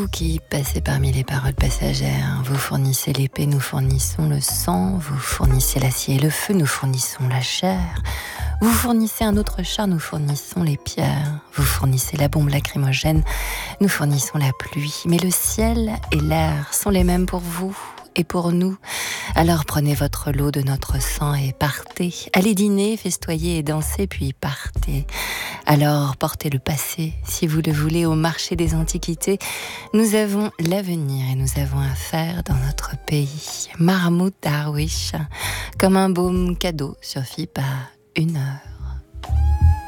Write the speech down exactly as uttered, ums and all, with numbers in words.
qui passez parmi les paroles passagères. Vous fournissez l'épée, nous fournissons le sang. Vous fournissez l'acier et le feu, nous fournissons la chair. Vous fournissez un autre char, nous fournissons les pierres. Vous fournissez la bombe lacrymogène, nous fournissons la pluie. Mais le ciel et l'air sont les mêmes pour vous et pour nous. Alors prenez votre lot de notre sang et partez. Allez dîner, festoyer et danser, puis partez. Alors portez le passé, si vous le voulez, au marché des antiquités. Nous avons l'avenir et nous avons à faire dans notre pays. Mahmoud Darwish, comme un baume cadeau, suffit pas une heure.